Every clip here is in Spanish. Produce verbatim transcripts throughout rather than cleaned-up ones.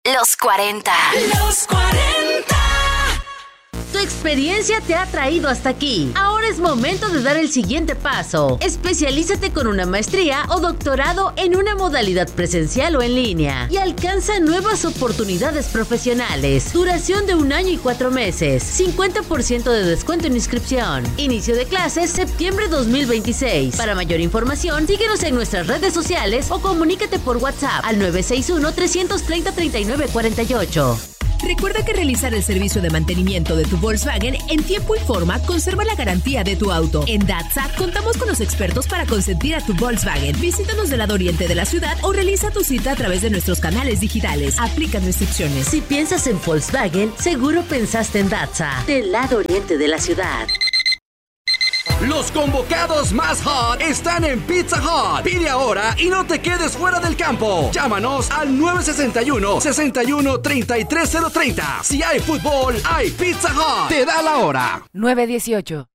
Los cuarenta. Los cuarenta. Tu experiencia te ha traído hasta aquí. Ahora es momento de dar el siguiente paso. Especialízate con una maestría o doctorado en una modalidad presencial o en línea y alcanza nuevas oportunidades profesionales. Duración de un año y cuatro meses. cincuenta por ciento de descuento en inscripción. Inicio de clases septiembre dos mil veintiséis. Para mayor información, síguenos en nuestras redes sociales o comunícate por WhatsApp al nueve seis uno, tres tres cero, tres nueve cuatro ocho. Recuerda que realizar el servicio de mantenimiento de tu Volkswagen en tiempo y forma conserva la garantía de tu auto. En Datsa contamos con los expertos para consentir a tu Volkswagen. Visítanos del lado oriente de la ciudad o realiza tu cita a través de nuestros canales digitales. Aplican restricciones. Si piensas en Volkswagen, seguro pensaste en Datsa, del lado oriente de la ciudad. Los convocados más hot están en Pizza Hut. Pide ahora y no te quedes fuera del campo. Llámanos al nueve seis uno, seis uno, tres tres cero tres cero. Si hay fútbol, hay Pizza Hut. Te da la hora. nueve dieciocho.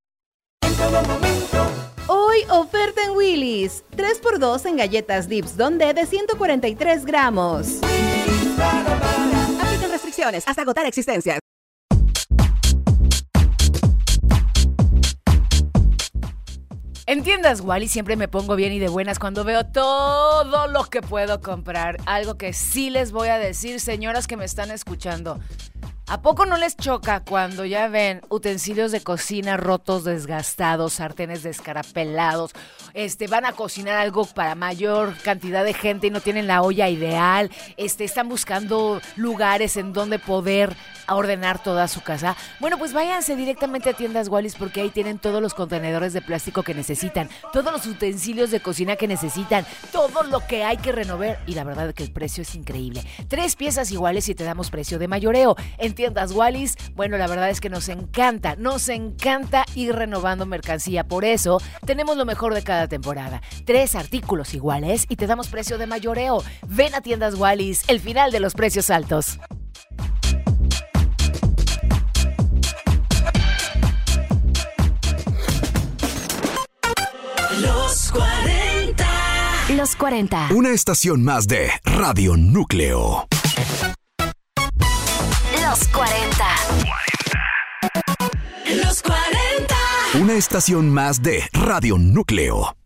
Hoy oferta en Willy's. tres por dos en galletas Dips Donde de ciento cuarenta y tres gramos. Aplican restricciones hasta agotar existencias. En tiendas Wally siempre me pongo bien y de buenas cuando veo todo lo que puedo comprar. Algo que sí les voy a decir, señoras que me están escuchando. ¿A poco no les choca cuando ya ven utensilios de cocina rotos, desgastados, sartenes descarapelados? Este, van a cocinar algo para mayor cantidad de gente y no tienen la olla ideal. Este, están buscando lugares en donde poder ordenar toda su casa. Bueno, pues váyanse directamente a tiendas Wallis porque ahí tienen todos los contenedores de plástico que necesitan, todos los utensilios de cocina que necesitan, todo lo que hay que renovar. Y la verdad es que el precio es increíble. Tres piezas iguales y te damos precio de mayoreo. En tiendas Wallis, bueno, la verdad es que nos encanta, nos encanta ir renovando mercancía. Por eso tenemos lo mejor de cada temporada. Tres artículos iguales y te damos precio de mayoreo. Ven a tiendas Wallis, el final de los precios altos. Los cuarenta. Los cuarenta. Una estación más de Radio Núcleo. Los cuarenta. Los cuarenta. Una estación más de Radio Núcleo.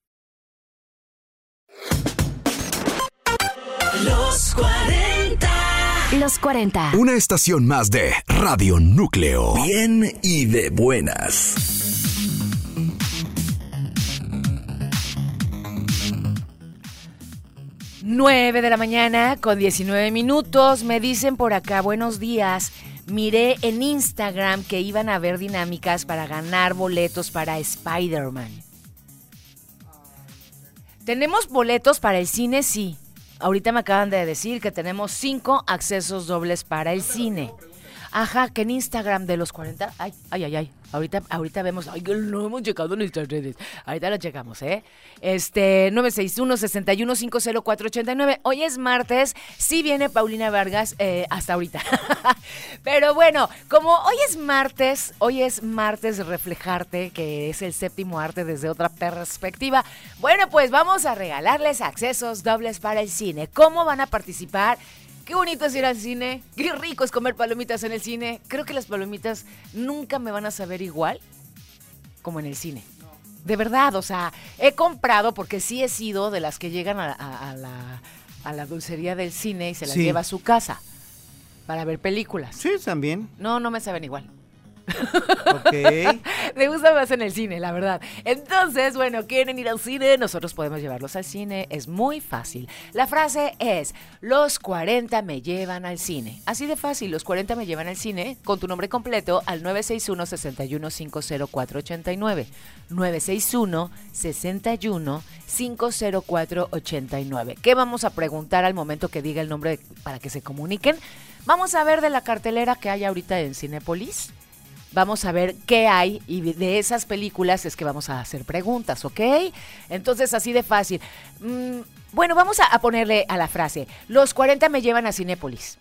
Los cuarenta. Los cuarenta. Una estación más de Radio Núcleo. Bien y de buenas. nueve de la mañana con diecinueve minutos. Me dicen por acá, buenos días. Miré en Instagram que iban a haber dinámicas para ganar boletos para Spider-Man. ¿Tenemos boletos para el cine? Sí. Ahorita me acaban de decir que tenemos cinco accesos dobles para el cine. Ajá, que en Instagram de los cuarenta... Ay, ay, ay, ay. Ahorita, ahorita vemos... Ay, no hemos checado en nuestras redes. Ahorita lo checamos, ¿eh? Este, nueve seis uno, seis uno cinco cero cuatro ocho nueve. Hoy es martes. Sí viene Paulina Vargas eh, hasta ahorita. Pero bueno, como hoy es martes, hoy es martes de reflejarte, que es el séptimo arte desde otra perspectiva. Bueno, pues vamos a regalarles accesos dobles para el cine. ¿Cómo van a participar? Qué bonito es ir al cine, qué rico es comer palomitas en el cine. Creo que las palomitas nunca me van a saber igual como en el cine. De verdad, o sea, he comprado, porque sí he sido de las que llegan a, a, a, la, a la dulcería del cine y se las sí. lleva a su casa para ver películas. Sí, también. No, no me saben igual. Ok. Me gusta más en el cine, la verdad. Entonces, bueno, ¿quieren ir al cine? Nosotros podemos llevarlos al cine. Es muy fácil. La frase es: los cuarenta me llevan al cine. Así de fácil, los cuarenta me llevan al cine. Con tu nombre completo al nueve seis uno, seis uno cinco cero cuatro ocho nueve. nueve seis uno, seis uno cinco cero cuatro ocho nueve. ¿Qué vamos a preguntar al momento que diga el nombre para que se comuniquen? Vamos a ver de la cartelera que hay ahorita en Cinépolis. Vamos a ver qué hay y de esas películas es que vamos a hacer preguntas, ¿ok? Entonces, así de fácil. Mm, bueno, vamos a, a ponerle a la frase: los cuarenta me llevan a Cinépolis.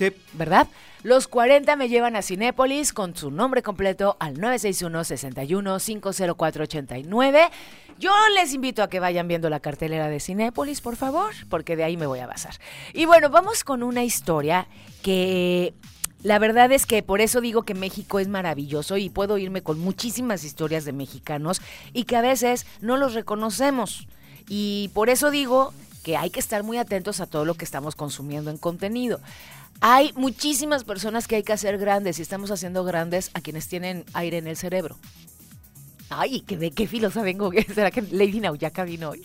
Sí. ¿Verdad? Los cuarenta me llevan a Cinépolis con su nombre completo al nueve seis uno, seis uno, cinco cero cuatro ocho nueve. Yo les invito a que vayan viendo la cartelera de Cinépolis, por favor, porque de ahí me voy a basar. Y bueno, vamos con una historia que la verdad es que por eso digo que México es maravilloso y puedo irme con muchísimas historias de mexicanos y que a veces no los reconocemos. Y por eso digo que hay que estar muy atentos a todo lo que estamos consumiendo en contenido. Hay muchísimas personas que hay que hacer grandes y estamos haciendo grandes a quienes tienen aire en el cerebro. Ay, ¿qué, de qué filosa vengo? ¿Será que Lady Nauyaca vino hoy?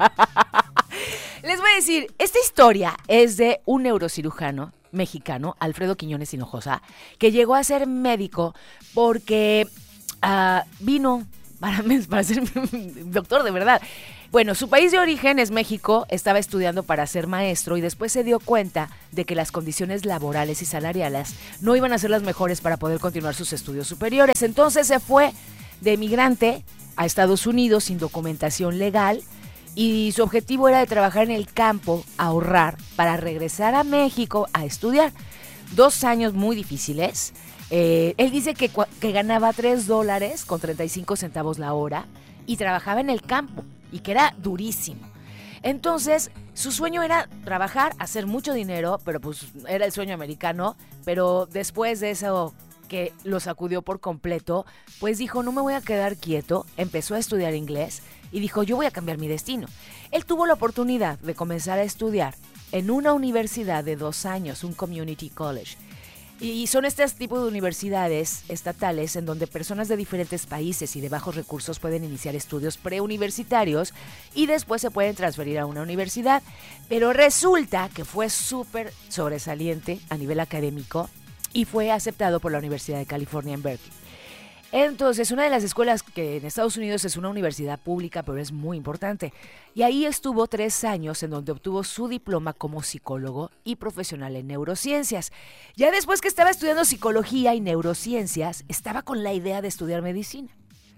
Les voy a decir, esta historia es de un neurocirujano mexicano, Alfredo Quiñones Hinojosa, que llegó a ser médico porque uh, vino para, para ser doctor de verdad. Bueno, su país de origen es México, estaba estudiando para ser maestro y después se dio cuenta de que las condiciones laborales y salariales no iban a ser las mejores para poder continuar sus estudios superiores. Entonces se fue de migrante a Estados Unidos sin documentación legal y su objetivo era de trabajar en el campo, ahorrar para regresar a México a estudiar. Dos años muy difíciles. Eh, él dice que, que ganaba tres dólares con treinta y cinco centavos la hora y trabajaba en el campo y que era durísimo. Entonces, su sueño era trabajar, hacer mucho dinero, pero pues era el sueño americano, pero después de eso que lo sacudió por completo, pues dijo, no me voy a quedar quieto, empezó a estudiar inglés y dijo, yo voy a cambiar mi destino. Él tuvo la oportunidad de comenzar a estudiar en una universidad de dos años, un community college. Y son este tipo de universidades estatales en donde personas de diferentes países y de bajos recursos pueden iniciar estudios preuniversitarios y después se pueden transferir a una universidad. Pero resulta que fue súper sobresaliente a nivel académico y fue aceptado por la Universidad de California en Berkeley. Entonces, una de las escuelas que en Estados Unidos es una universidad pública, pero es muy importante. Y ahí estuvo tres años en donde obtuvo su diploma como psicólogo y profesional en neurociencias. Ya después que estaba estudiando psicología y neurociencias, estaba con la idea de estudiar medicina.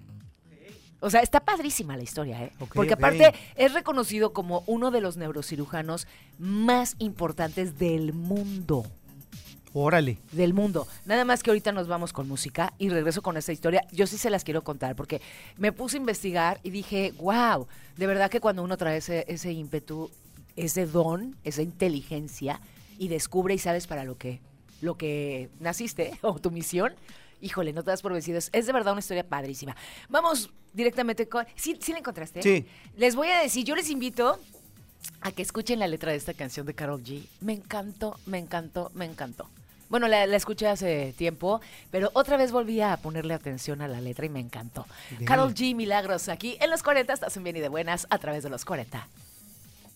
O sea, está padrísima la historia, ¿eh? Okay, Porque aparte okay. es reconocido como uno de los neurocirujanos más importantes del mundo. Órale. Del mundo. Nada más que ahorita nos vamos con música y regreso con esta historia. Yo sí se las quiero contar porque me puse a investigar y dije, wow, de verdad que cuando uno trae ese, ese ímpetu, ese don, esa inteligencia y descubre y sabes para lo que, lo que naciste o tu misión, híjole, no te das por vencido. Es de verdad una historia padrísima. Vamos directamente con... ¿Sí, sí la encontraste? Sí. Les voy a decir, yo les invito a que escuchen la letra de esta canción de Karol G. Me encantó, me encantó, me encantó. Bueno, la, la escuché hace tiempo, pero otra vez volví a ponerle atención a la letra y me encantó. Karol G, Milagros, aquí en los cuarenta, estás en Bien y de Buenas a través de los cuarenta.